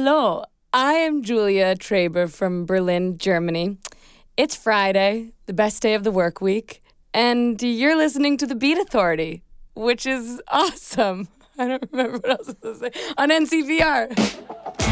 Hello, I am Julia Traber from Berlin, Germany. It's Friday, the best day of the work week, and you're listening to The Beat Authority, which is awesome. I don't remember what else I was going to say. On NCVR.